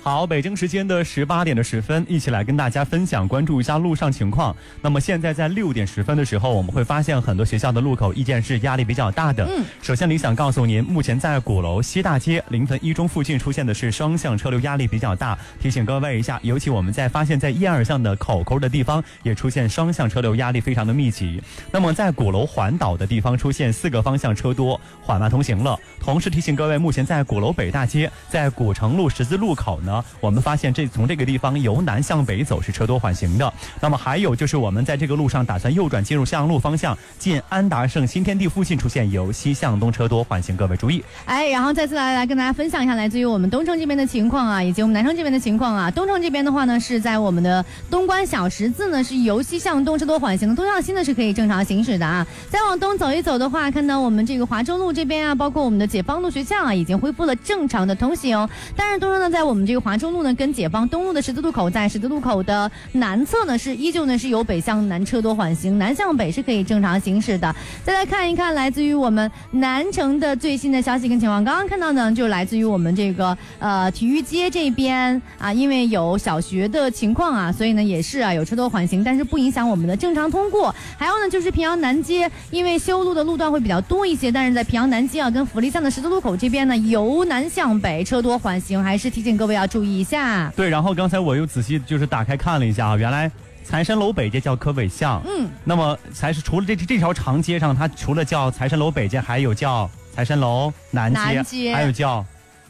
好，北京时间的18点10分，一起来跟大家分享关注一下路上情况。那么现在在6点10分的时候，我们会发现很多学校的路口依然是压力比较大的。首先理想告诉您，目前在鼓楼西大街临汾一中附近出现的是双向车流压力比较大，提醒各位一下，尤其我们在发现在1、2巷的口的地方也出现双向车流压力非常的密集。那么在鼓楼环岛的地方出现4个方向车多，缓慢通行了。同时提醒各位，目前在鼓楼北大街在古城路十字路口呢，我们发现从这个地方由南向北走是车多缓行的。那么还有就是我们在这个路上打算右转进入向阳路方向，进安达盛新天地附近出现由西向东车多缓行，各位注意。 然后再次来跟大家分享一下来自于我们东城这边的情况啊，以及我们南城这边的情况啊。东城这边的话呢，是在我们的东关小十字呢是由西向东车多缓行，东向西呢是可以正常行驶的啊。再往东走一走的话，看到我们这个华中路这边啊，包括我们的解放路学校啊，已经恢复了正常的通行。但是东城呢，在我们这个华中路呢跟解放东路的十字路口，在十字路口的南侧呢是依旧呢是由北向南车多缓行，南向北是可以正常行驶的。再来看一看来自于我们南城的最新的消息跟情况，刚刚看到呢就来自于我们这个体育街这边啊，因为有小学的情况啊，所以呢也是啊有车多缓行，但是不影响我们的正常通过。还有呢就是平阳南街，因为修路的路段会比较多一些，但是在平阳南街啊跟福利巷的十字路口这边呢由南向北车多缓行，还是提醒各位要注意一下。 对，然后刚才我又仔细就是打开看了一下啊，原来财神楼北街叫科伟巷，那么除了这条长街上，它除了叫财神楼北街，还有叫财神楼南街，还有叫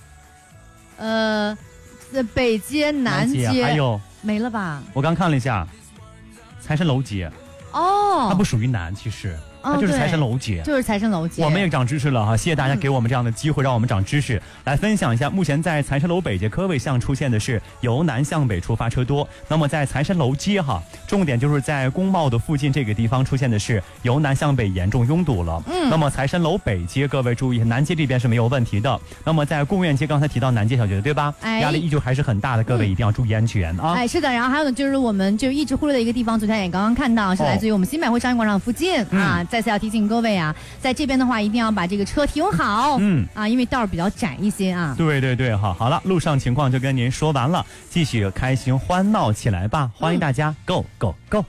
北街南街， 还有没了吧？ 我刚看了一下，财神楼街它不属于南，其实它就是财神楼街， 就是财神楼街。 我们也长知识了哈，谢谢大家给我们这样的机会，让我们长知识，来分享一下。目前在财神楼北街科伟巷出现的是由南向北出发车多，那么在财神楼街哈，重点就是在工贸的附近这个地方出现的是由南向北严重拥堵了。那么财神楼北街各位注意，南街这边是没有问题的。那么在贡院街刚才提到南街小学对吧？压力依旧还是很大的，各位一定要注意安全啊。 是的，然后还有呢就是我们就一直忽略的一个地方，昨天也刚刚看到，是来自于我们新百汇商业广场附近啊。再次要提醒各位啊，在这边的话一定要把这个车停好，因为道比较窄一些啊。 对，好了，路上情况就跟您说完了，继续开心欢闹起来吧！欢迎大家 ，Go Go Go！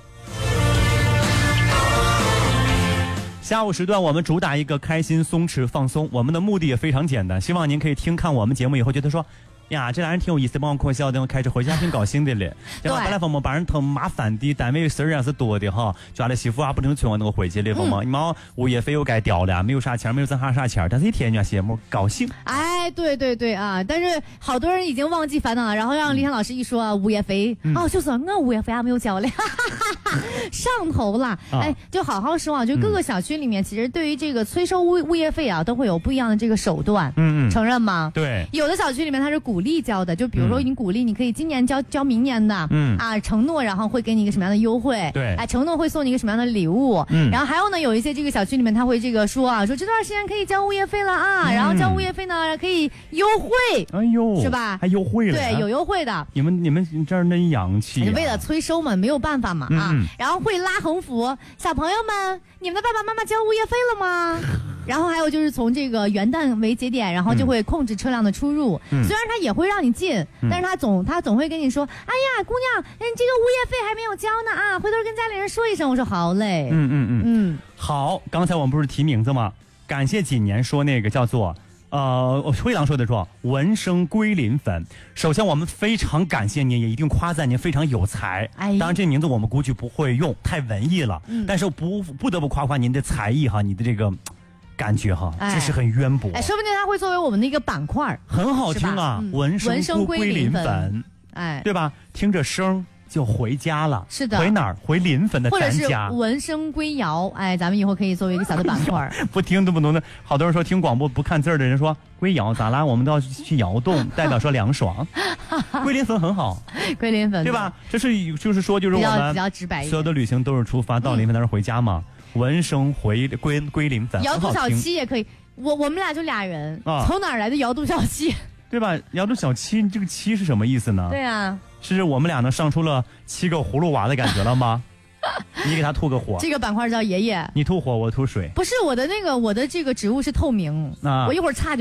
下午时段我们主打一个开心松弛放松，我们的目的也非常简单，希望您可以看我们节目以后觉得说，呀，这俩人挺有意思，帮我可笑的，我开车回家挺高兴的嘞。然后本来我们把人挺麻烦的，单位事儿也是多的哈，抓了媳妇啊不能催我那个回去了，你们物业费又该掉了，没有啥钱，没有挣啥钱，但是一天人家节目高兴。 对啊，但是好多人已经忘记烦恼了，然后让李想老师一说物业费，就是我物业费还没有交了，上头了。就好好说啊，就各个小区里面，其实对于这个催收物业费啊，都会有不一样的这个手段，承认吗？ 对， 有的小区里面它是鼓励交的，就比如说你鼓励你可以今年交明年的，承诺然后会给你一个什么样的优惠， 对， 承诺会送你一个什么样的礼物，然后还有呢，有一些这个小区里面他会这个说这段时间可以交物业费了啊，然后交物业费呢可以优惠，是吧？ 还优惠了， 对，有优惠的。 你们这儿真洋气， 为了催收嘛，没有办法嘛然后会拉横幅，小朋友们，你们的爸爸妈妈交物业费了吗？然后还有就是从这个元旦为节点，然后就会控制车辆的出入。虽然他也会让你进，但是他总会跟你说，哎呀，姑娘，这个物业费还没有交呢啊，回头跟家里人说一声。我说好嘞。 好，刚才我们不是提名字吗？感谢几年说那个叫做灰狼说的说闻声归临汾。首先我们非常感谢您，也一定夸赞您非常有才。当然这名字我们估计不会用，太文艺了。但是不得不夸您的才艺哈，你的这个感觉哈，知识很渊博。 说不定它会作为我们的一个板块， 很好听啊。闻声归临汾，对吧？听着声就回家了。 是的， 回哪儿？回临汾的咱家。 或者是闻声归谣，咱们以后可以作为一个小的板块。 不听都不懂的，好多人说听广播不看字的人说归谣咋啦？我们都要去窑洞，代表说凉爽。归临汾很好， 归临汾对吧？这是就是说就是我们比较直白， 所有的旅行都是出发到临汾，但是回家嘛。闻声归临汾， 窑洞小七也可以。我们俩就俩人，从哪儿来的窑洞小七？ 对吧？窑洞小七，这个七是什么意思呢？ 对啊， 是我们俩能上出了7个葫芦娃的感觉了吗？你给他吐个火。 这个板块叫爷爷， 你吐火，我吐水。 不是我的这个植物是透明，我一会儿擦就。